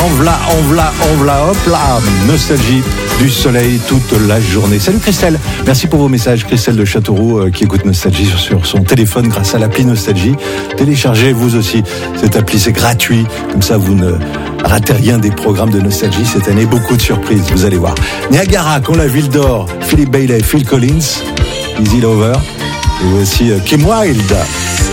En v'là, hop là, nostalgie du soleil toute la journée. Salut Christelle, merci pour vos messages. Christelle de Châteauroux qui écoute Nostalgie sur son téléphone grâce à l'appli Nostalgie. Téléchargez vous aussi cette appli, c'est gratuit. Comme ça, vous ne ratez rien des programmes de Nostalgie cette année. Beaucoup de surprises, vous allez voir. Niagara, qu'on la ville d'or, Philip Bailey, Phil Collins, Easy Lover. Et aussi Kim Wilde.